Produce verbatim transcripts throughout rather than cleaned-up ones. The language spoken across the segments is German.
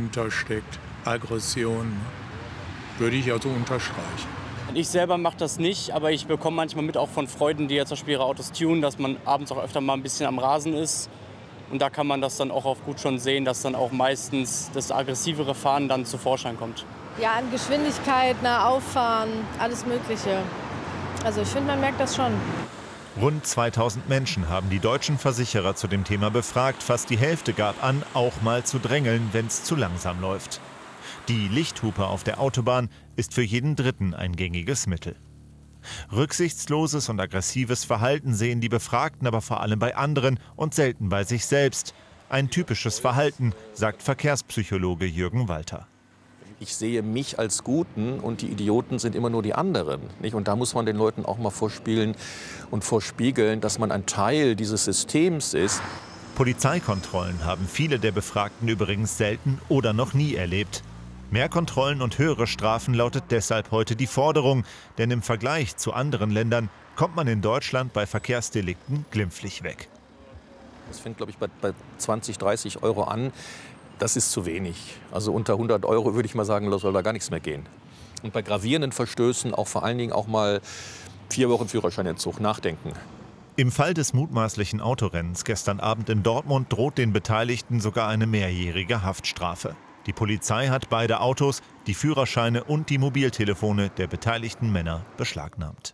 dahinter steckt. Aggression, würde ich also unterstreichen. Ich selber mache das nicht, aber ich bekomme manchmal mit auch von Freunden, die jetzt zum Beispiel ihre Autos tunen, dass man abends auch öfter mal ein bisschen am Rasen ist. Und da kann man das dann auch auf gut schon sehen, dass dann auch meistens das aggressivere Fahren dann zu Vorschein kommt. Ja, an Geschwindigkeit, nah auffahren, alles Mögliche. Also ich finde, man merkt das schon. Rund zweitausend Menschen haben die deutschen Versicherer zu dem Thema befragt. Fast die Hälfte gab an, auch mal zu drängeln, wenn es zu langsam läuft. Die Lichthupe auf der Autobahn ist für jeden Dritten ein gängiges Mittel. Rücksichtsloses und aggressives Verhalten sehen die Befragten aber vor allem bei anderen und selten bei sich selbst. Ein typisches Verhalten, sagt Verkehrspsychologe Jürgen Walter. Ich sehe mich als Guten und die Idioten sind immer nur die anderen. Nicht? Und da muss man den Leuten auch mal vorspielen und vorspiegeln, dass man ein Teil dieses Systems ist. Polizeikontrollen haben viele der Befragten übrigens selten oder noch nie erlebt. Mehr Kontrollen und höhere Strafen lautet deshalb heute die Forderung. Denn im Vergleich zu anderen Ländern kommt man in Deutschland bei Verkehrsdelikten glimpflich weg. Das fängt, glaube ich, bei, bei zwanzig, dreißig Euro an. Das ist zu wenig. Also unter hundert Euro würde ich mal sagen, soll da gar nichts mehr gehen. Und bei gravierenden Verstößen auch vor allen Dingen auch mal vier Wochen Führerscheinentzug nachdenken. Im Fall des mutmaßlichen Autorennens gestern Abend in Dortmund droht den Beteiligten sogar eine mehrjährige Haftstrafe. Die Polizei hat beide Autos, die Führerscheine und die Mobiltelefone der beteiligten Männer beschlagnahmt.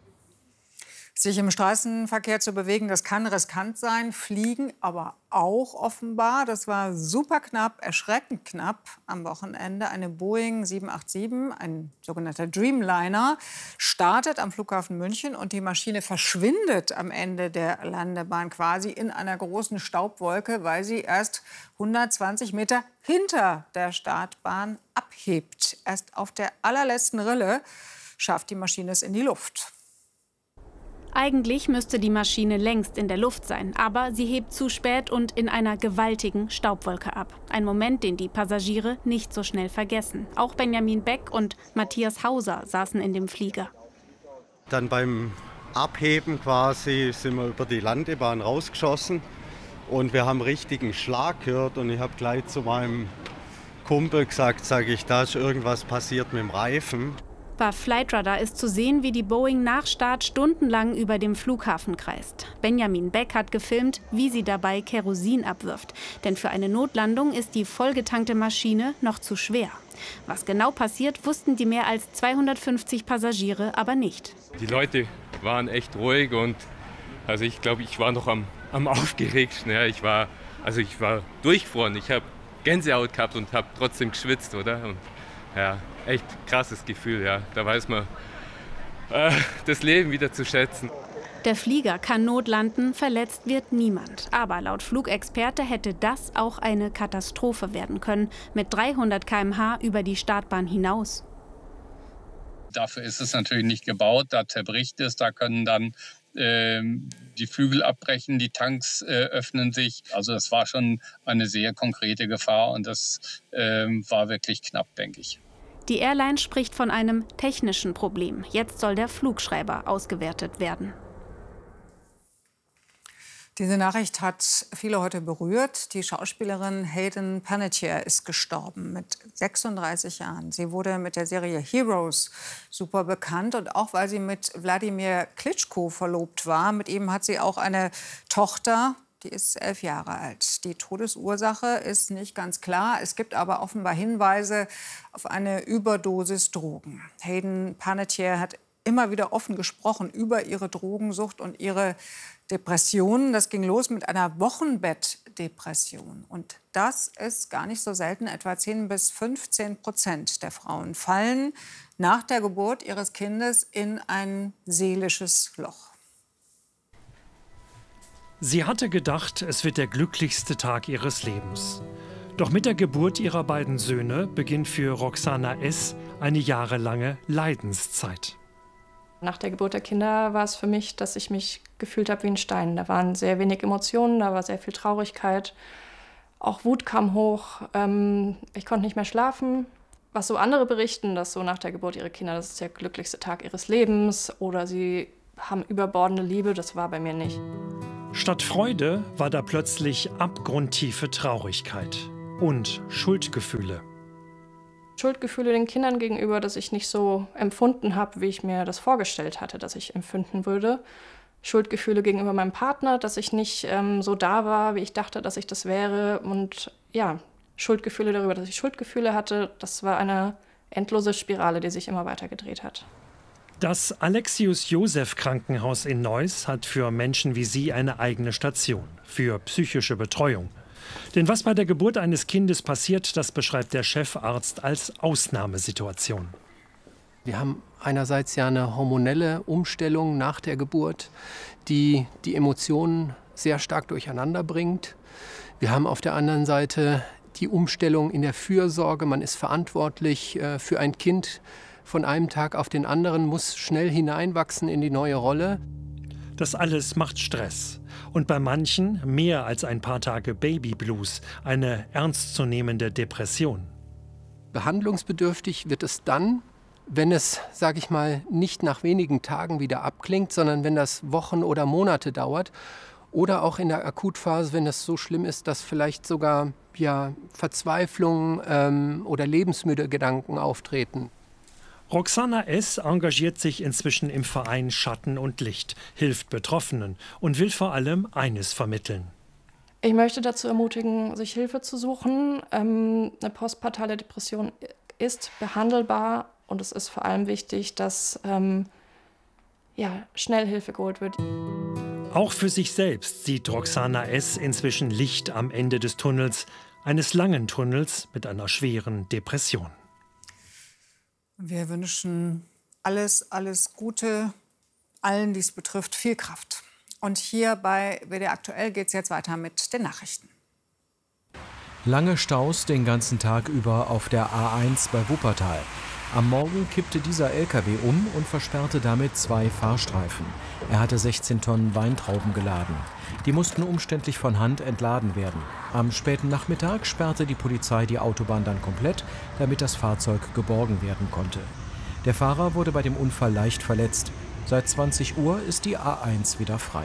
Sich im Straßenverkehr zu bewegen, das kann riskant sein, fliegen aber auch offenbar. Das war super knapp, erschreckend knapp am Wochenende. Eine Boeing sieben acht sieben, ein sogenannter Dreamliner, startet am Flughafen München und die Maschine verschwindet am Ende der Landebahn quasi in einer großen Staubwolke, weil sie erst hundertzwanzig Meter hinter der Startbahn abhebt. Erst auf der allerletzten Rille schafft die Maschine es in die Luft. Eigentlich müsste die Maschine längst in der Luft sein, aber sie hebt zu spät und in einer gewaltigen Staubwolke ab. Ein Moment, den die Passagiere nicht so schnell vergessen. Auch Benjamin Beck und Matthias Hauser saßen in dem Flieger. Dann beim Abheben quasi sind wir über die Landebahn rausgeschossen und wir haben richtigen Schlag gehört und ich habe gleich zu meinem Kumpel gesagt, sage ich, da ist irgendwas passiert mit dem Reifen. Bei Flightradar ist zu sehen, wie die Boeing nach Start stundenlang über dem Flughafen kreist. Benjamin Beck hat gefilmt, wie sie dabei Kerosin abwirft. Denn für eine Notlandung ist die vollgetankte Maschine noch zu schwer. Was genau passiert, wussten die mehr als zweihundertfünfzig Passagiere aber nicht. Die Leute waren echt ruhig und also ich glaube, ich war noch am, am aufgeregtsten. Ja, ich war, also ich war durchgefroren. Ich habe Gänsehaut gehabt und habe trotzdem geschwitzt, oder? Und, ja, echt krasses Gefühl, ja. Da weiß man äh, das Leben wieder zu schätzen. Der Flieger kann notlanden, verletzt wird niemand. Aber laut Flugexperte hätte das auch eine Katastrophe werden können, mit dreihundert Kilometer pro Stunde über die Startbahn hinaus. Dafür ist es natürlich nicht gebaut, da zerbricht es, da können dann äh, die Flügel abbrechen, die Tanks äh, öffnen sich. Also das war schon eine sehr konkrete Gefahr und das äh, war wirklich knapp, denke ich. Die Airline spricht von einem technischen Problem. Jetzt soll der Flugschreiber ausgewertet werden. Diese Nachricht hat viele heute berührt. Die Schauspielerin Hayden Panettiere ist gestorben mit sechsunddreißig Jahren. Sie wurde mit der Serie Heroes super bekannt und auch weil sie mit Wladimir Klitschko verlobt war. Mit ihm hat sie auch eine Tochter, die ist elf Jahre alt. Die Todesursache ist nicht ganz klar. Es gibt aber offenbar Hinweise auf eine Überdosis Drogen. Hayden Panettiere hat immer wieder offen gesprochen über ihre Drogensucht und ihre Depressionen. Das ging los mit einer Wochenbettdepression. Und das ist gar nicht so selten. Etwa zehn bis fünfzehn Prozent der Frauen fallen nach der Geburt ihres Kindes in ein seelisches Loch. Sie hatte gedacht, es wird der glücklichste Tag ihres Lebens. Doch mit der Geburt ihrer beiden Söhne beginnt für Roxana S. eine jahrelange Leidenszeit. Nach der Geburt der Kinder war es für mich, dass ich mich gefühlt habe wie ein Stein. Da waren sehr wenig Emotionen, da war sehr viel Traurigkeit. Auch Wut kam hoch. Ich konnte nicht mehr schlafen. Was so andere berichten, dass so nach der Geburt ihrer Kinder, das ist der glücklichste Tag ihres Lebens oder sie haben überbordende Liebe, das war bei mir nicht. Statt Freude war da plötzlich abgrundtiefe Traurigkeit. und Schuldgefühle. Schuldgefühle den Kindern gegenüber, dass ich nicht so empfunden habe, wie ich mir das vorgestellt hatte, dass ich empfinden würde. Schuldgefühle gegenüber meinem Partner, dass ich nicht ähm, so da war, wie ich dachte, dass ich das wäre. Und ja, Schuldgefühle darüber, dass ich Schuldgefühle hatte. Das war eine endlose Spirale, die sich immer weiter gedreht hat. Das Alexius-Joseph-Krankenhaus in Neuss hat für Menschen wie Sie eine eigene Station für psychische Betreuung. Denn was bei der Geburt eines Kindes passiert, das beschreibt der Chefarzt als Ausnahmesituation. Wir haben einerseits ja eine hormonelle Umstellung nach der Geburt, die die Emotionen sehr stark durcheinander bringt. Wir haben auf der anderen Seite die Umstellung in der Fürsorge. Man ist verantwortlich äh, für ein Kind von einem Tag auf den anderen, muss schnell hineinwachsen in die neue Rolle. Das alles macht Stress. Und bei manchen mehr als ein paar Tage Babyblues, eine ernstzunehmende Depression. Behandlungsbedürftig wird es dann, wenn es, sage ich mal, nicht nach wenigen Tagen wieder abklingt, sondern wenn das Wochen oder Monate dauert. Oder auch in der Akutphase, wenn es so schlimm ist, dass vielleicht sogar ja, Verzweiflung ähm, oder lebensmüde Gedanken auftreten. Roxana S. engagiert sich inzwischen im Verein Schatten und Licht, hilft Betroffenen und will vor allem eines vermitteln. Ich möchte dazu ermutigen, sich Hilfe zu suchen. Ähm, eine postpartale Depression ist behandelbar und es ist vor allem wichtig, dass ähm, ja, schnell Hilfe geholt wird. Auch für sich selbst sieht Roxana S. inzwischen Licht am Ende des Tunnels, eines langen Tunnels mit einer schweren Depression. Wir wünschen alles, alles Gute allen, die es betrifft, viel Kraft. Und hier bei W D R Aktuell geht es jetzt weiter mit den Nachrichten. Lange Staus den ganzen Tag über auf der A eins bei Wuppertal. Am Morgen kippte dieser L K W um und versperrte damit zwei Fahrstreifen. Er hatte sechzehn Tonnen Weintrauben geladen. Die mussten umständlich von Hand entladen werden. Am späten Nachmittag sperrte die Polizei die Autobahn dann komplett, damit das Fahrzeug geborgen werden konnte. Der Fahrer wurde bei dem Unfall leicht verletzt. Seit zwanzig Uhr ist die A eins wieder frei.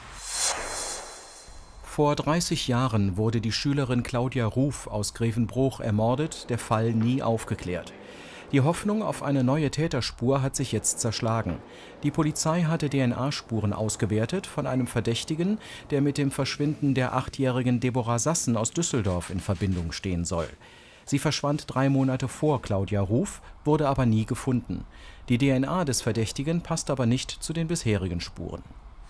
Vor dreißig Jahren wurde die Schülerin Claudia Ruf aus Grevenbruch ermordet, der Fall nie aufgeklärt. Die Hoffnung auf eine neue Täterspur hat sich jetzt zerschlagen. Die Polizei hatte D N A-Spuren ausgewertet von einem Verdächtigen, der mit dem Verschwinden der achtjährigen Deborah Sassen aus Düsseldorf in Verbindung stehen soll. Sie verschwand drei Monate vor Claudia Ruf, wurde aber nie gefunden. Die D N A des Verdächtigen passt aber nicht zu den bisherigen Spuren.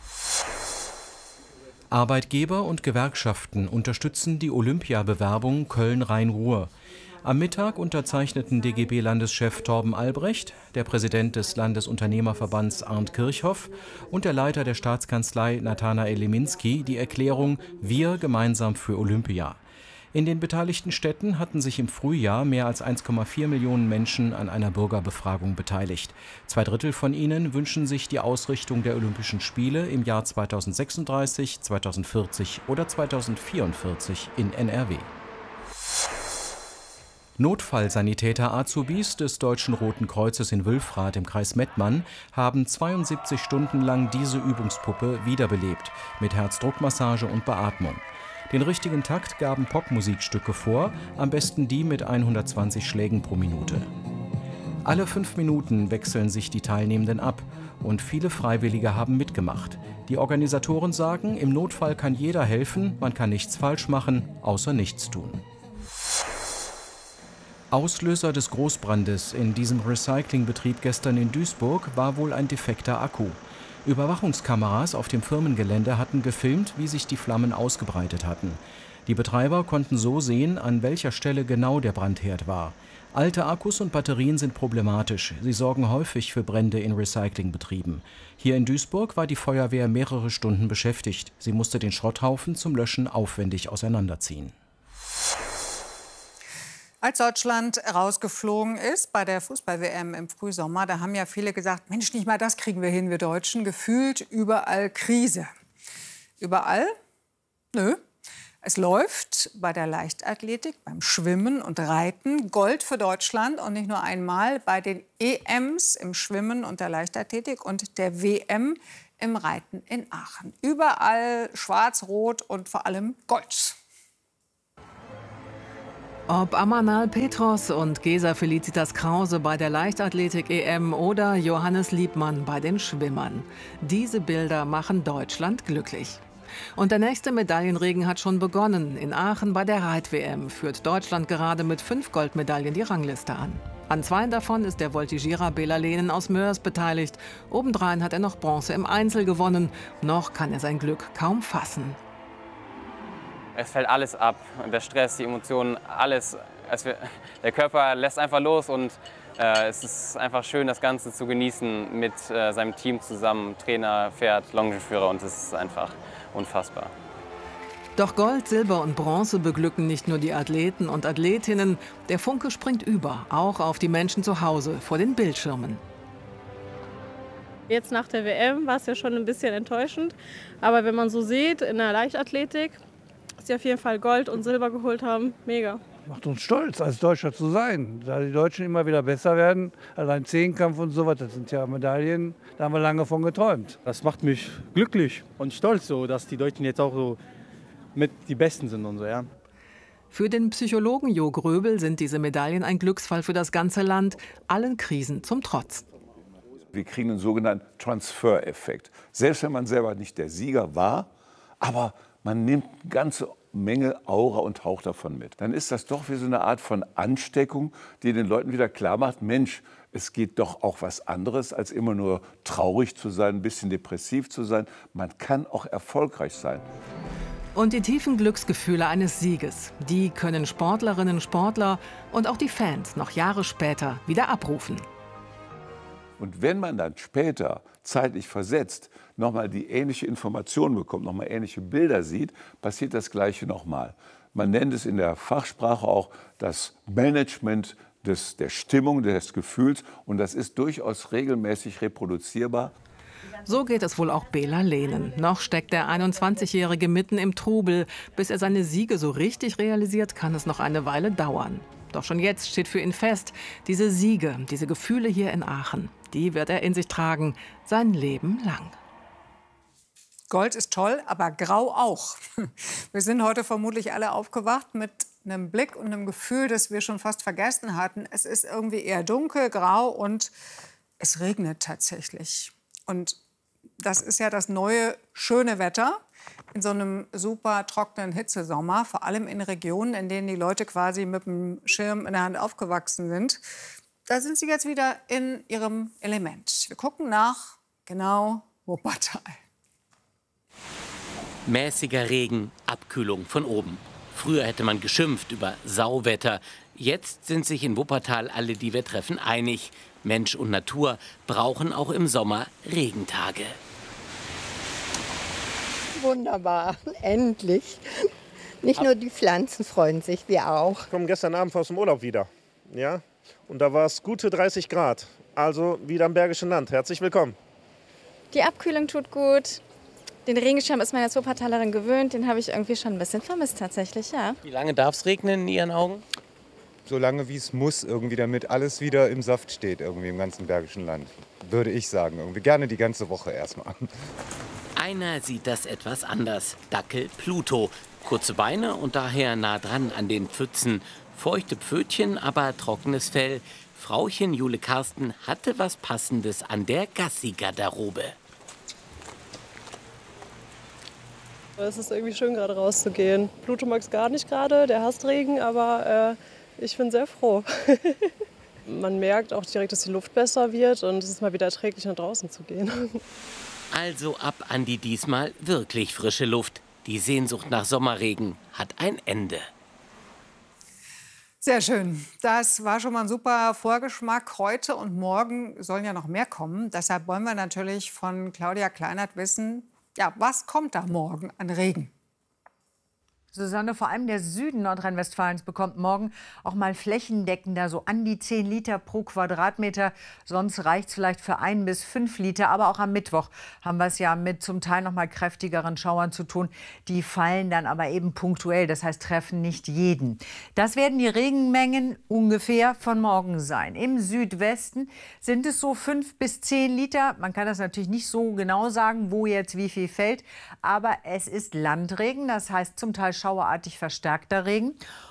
Arbeitgeber und Gewerkschaften unterstützen die Olympiabewerbung Köln-Rhein-Ruhr. Am Mittag unterzeichneten D G B-Landeschef Torben Albrecht, der Präsident des Landesunternehmerverbands Arndt Kirchhoff und der Leiter der Staatskanzlei Nathanael Leminski die Erklärung Wir gemeinsam für Olympia. In den beteiligten Städten hatten sich im Frühjahr mehr als eins Komma vier Millionen Menschen an einer Bürgerbefragung beteiligt. Zwei Drittel von ihnen wünschen sich die Ausrichtung der Olympischen Spiele im Jahr zweitausendsechsunddreißig, zweitausendvierzig oder zweitausendvierundvierzig in N R W. Notfallsanitäter-Azubis des Deutschen Roten Kreuzes in Wülfrath im Kreis Mettmann haben zweiundsiebzig Stunden lang diese Übungspuppe wiederbelebt, mit Herzdruckmassage und Beatmung. Den richtigen Takt gaben Popmusikstücke vor, am besten die mit hundertzwanzig Schlägen pro Minute. Alle fünf Minuten wechseln sich die Teilnehmenden ab und viele Freiwillige haben mitgemacht. Die Organisatoren sagen, im Notfall kann jeder helfen, man kann nichts falsch machen, außer nichts tun. Auslöser des Großbrandes in diesem Recyclingbetrieb gestern in Duisburg war wohl ein defekter Akku. Überwachungskameras auf dem Firmengelände hatten gefilmt, wie sich die Flammen ausgebreitet hatten. Die Betreiber konnten so sehen, an welcher Stelle genau der Brandherd war. Alte Akkus und Batterien sind problematisch. Sie sorgen häufig für Brände in Recyclingbetrieben. Hier in Duisburg war die Feuerwehr mehrere Stunden beschäftigt. Sie musste den Schrotthaufen zum Löschen aufwendig auseinanderziehen. Als Deutschland rausgeflogen ist bei der Fußball-W M im Frühsommer, da haben ja viele gesagt, Mensch, nicht mal das kriegen wir hin, wir Deutschen. Gefühlt überall Krise. Überall? Nö. Es läuft bei der Leichtathletik, beim Schwimmen und Reiten Gold für Deutschland und nicht nur einmal bei den E Ms im Schwimmen und der Leichtathletik und der W M im Reiten in Aachen. Überall schwarz, rot und vor allem Gold. Ob Amanal Petros und Gesa Felicitas Krause bei der Leichtathletik-E M oder Johannes Liebmann bei den Schwimmern. Diese Bilder machen Deutschland glücklich. Und der nächste Medaillenregen hat schon begonnen. In Aachen bei der Reit-W M führt Deutschland gerade mit fünf Goldmedaillen die Rangliste an. An zwei davon ist der Voltigierer Bela Lehnen aus Moers beteiligt. Obendrein hat er noch Bronze im Einzel gewonnen. Noch kann er sein Glück kaum fassen. Es fällt alles ab. Der Stress, die Emotionen, alles. Es, der Körper lässt einfach los und äh, es ist einfach schön, das Ganze zu genießen mit äh, seinem Team zusammen. Trainer, Pferd, Longenführer und es ist einfach unfassbar. Doch Gold, Silber und Bronze beglücken nicht nur die Athleten und Athletinnen. Der Funke springt über, auch auf die Menschen zu Hause vor den Bildschirmen. Jetzt nach der W M war es ja schon ein bisschen enttäuschend. Aber wenn man so sieht, in der Leichtathletik, dass sie auf jeden Fall Gold und Silber geholt haben, mega. Macht uns stolz, als Deutscher zu sein. Da die Deutschen immer wieder besser werden, allein Zehnkampf und so was, das sind ja Medaillen, da haben wir lange von geträumt. Das macht mich glücklich und stolz, so, dass die Deutschen jetzt auch so mit die Besten sind und so, ja. Für den Psychologen Jo Gröbel sind diese Medaillen ein Glücksfall für das ganze Land, allen Krisen zum Trotz. Wir kriegen einen sogenannten Transfer-Effekt. Selbst wenn man selber nicht der Sieger war, aber man nimmt eine ganze Menge Aura und Hauch davon mit. Dann ist das doch wie so eine Art von Ansteckung, die den Leuten wieder klar macht, Mensch, es geht doch auch was anderes, als immer nur traurig zu sein, ein bisschen depressiv zu sein. Man kann auch erfolgreich sein. Und die tiefen Glücksgefühle eines Sieges, die können Sportlerinnen, Sportler und auch die Fans noch Jahre später wieder abrufen. Und wenn man dann später, zeitlich versetzt, nochmal die ähnliche Information bekommt, nochmal ähnliche Bilder sieht, passiert das Gleiche nochmal. Man nennt es in der Fachsprache auch das Management des, der Stimmung, des Gefühls. Und das ist durchaus regelmäßig reproduzierbar. So geht es wohl auch Bela Lehnen. Noch steckt der einundzwanzigjährige mitten im Trubel. Bis er seine Siege so richtig realisiert, kann es noch eine Weile dauern. Doch schon jetzt steht für ihn fest, diese Siege, diese Gefühle hier in Aachen, die wird er in sich tragen, sein Leben lang. Gold ist toll, aber grau auch. Wir sind heute vermutlich alle aufgewacht mit einem Blick und einem Gefühl, das wir schon fast vergessen hatten. Es ist irgendwie eher dunkel, grau und es regnet tatsächlich. Und das ist ja das neue, schöne Wetter in so einem super trockenen Hitzesommer, vor allem in Regionen, in denen die Leute quasi mit dem Schirm in der Hand aufgewachsen sind. Da sind sie jetzt wieder in ihrem Element. Wir gucken nach, genau, Wuppertal. Mäßiger Regen, Abkühlung von oben. Früher hätte man geschimpft über Sauwetter. Jetzt sind sich in Wuppertal alle, die wir treffen, einig. Mensch und Natur brauchen auch im Sommer Regentage. Wunderbar, endlich. Nicht nur die Pflanzen freuen sich, wir auch. Ich komme gestern Abend aus dem Urlaub wieder. Ja? Und da war es gute dreißig Grad. Also wieder im Bergischen Land. Herzlich willkommen. Die Abkühlung tut gut. Den Regenschirm ist man als Wuppertalerin gewöhnt. Den habe ich irgendwie schon ein bisschen vermisst tatsächlich, ja. Wie lange darf es regnen in Ihren Augen? So lange wie es muss, irgendwie, damit alles wieder im Saft steht, irgendwie im ganzen Bergischen Land. Würde ich sagen, irgendwie gerne die ganze Woche erstmal. Einer sieht das etwas anders. Dackel Pluto. Kurze Beine und daher nah dran an den Pfützen. Feuchte Pfötchen, aber trockenes Fell. Frauchen Jule Karsten hatte was Passendes an der Gassi-Garderobe. Es ist irgendwie schön, gerade rauszugehen. Pluto mag es gar nicht gerade, der hasst Regen, aber äh, ich bin sehr froh. Man merkt auch direkt, dass die Luft besser wird und es ist mal wieder erträglich, nach draußen zu gehen. Also ab an die diesmal wirklich frische Luft. Die Sehnsucht nach Sommerregen hat ein Ende. Sehr schön. Das war schon mal ein super Vorgeschmack. Heute und morgen sollen ja noch mehr kommen. Deshalb wollen wir natürlich von Claudia Kleinert wissen, ja, was kommt da morgen an Regen? Susanne, vor allem der Süden Nordrhein-Westfalens bekommt morgen auch mal flächendeckender so an die zehn Liter pro Quadratmeter. Sonst reicht es vielleicht für ein bis fünf Liter. Aber auch am Mittwoch haben wir es ja mit zum Teil noch mal kräftigeren Schauern zu tun. Die fallen dann aber eben punktuell, das heißt treffen nicht jeden. Das werden die Regenmengen ungefähr von morgen sein. Im Südwesten sind es so fünf bis zehn Liter. Man kann das natürlich nicht so genau sagen, wo jetzt wie viel fällt. Aber es ist Landregen, das heißt zum Teil schauerartig verstärkter Regen.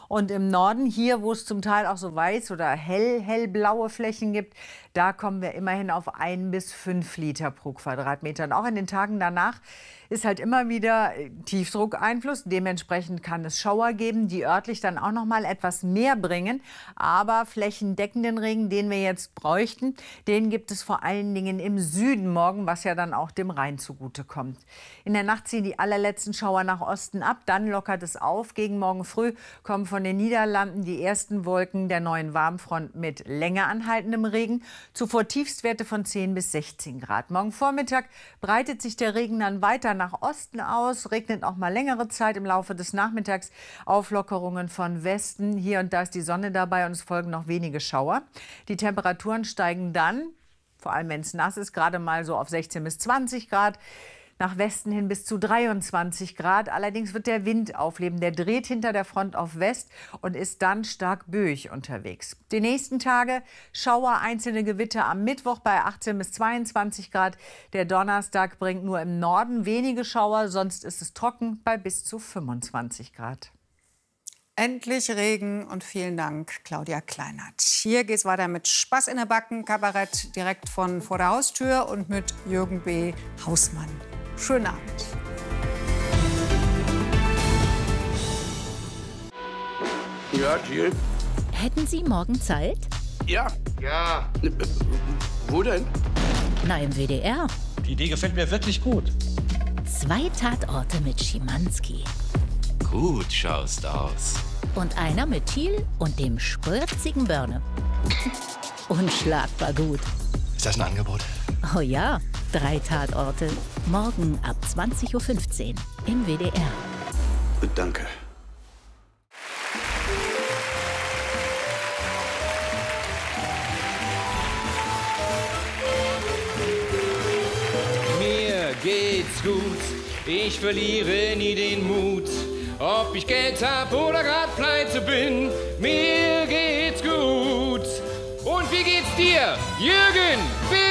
Und im Norden, hier, wo es zum Teil auch so weiß oder hell, hellblaue Flächen gibt, da kommen wir immerhin auf ein bis fünf Liter pro Quadratmeter. Und auch in den Tagen danach ist halt immer wieder Tiefdruckeinfluss. Dementsprechend kann es Schauer geben, die örtlich dann auch noch mal etwas mehr bringen. Aber flächendeckenden Regen, den wir jetzt bräuchten, den gibt es vor allen Dingen im Süden morgen, was ja dann auch dem Rhein zugutekommt. In der Nacht ziehen die allerletzten Schauer nach Osten ab, dann lockert es auf. Gegen morgen früh kommen von den Niederlanden die ersten Wolken der neuen Warmfront mit länger anhaltendem Regen. Zuvor Tiefstwerte von zehn bis sechzehn Grad. Morgen Vormittag breitet sich der Regen dann weiter nach Osten aus, regnet auch mal längere Zeit im Laufe des Nachmittags. Auflockerungen von Westen. Hier und da ist die Sonne dabei und es folgen noch wenige Schauer. Die Temperaturen steigen dann, vor allem wenn es nass ist, gerade mal so auf sechzehn bis zwanzig Grad. Nach Westen hin bis zu dreiundzwanzig Grad. Allerdings wird der Wind aufleben. Der dreht hinter der Front auf West und ist dann stark böig unterwegs. Die nächsten Tage Schauer, einzelne Gewitter am Mittwoch bei achtzehn bis zweiundzwanzig Grad. Der Donnerstag bringt nur im Norden wenige Schauer, sonst ist es trocken bei bis zu fünfundzwanzig Grad. Endlich Regen und vielen Dank, Claudia Kleinert. Hier geht's weiter mit Spaß in der Backen, Kabarett direkt von vor der Haustür und mit Jürgen B. Hausmann. Schönen Abend. Ja, Jill? Hätten Sie morgen Zeit? Ja. Ja. Wo denn? Na, im W D R. Die Idee gefällt mir wirklich gut. Zwei Tatorte mit Schimanski. Gut schaust aus. Und einer mit Thiel und dem spritzigen Börne. Unschlagbar gut. Ist das ein Angebot? Oh ja, drei Tatorte. Morgen ab zwanzig Uhr fünfzehn im W D R. Danke. Mir geht's gut, ich verliere nie den Mut. Ob ich Geld hab oder grad pleite bin, mir geht's gut. Und wie geht's dir, Jürgen B.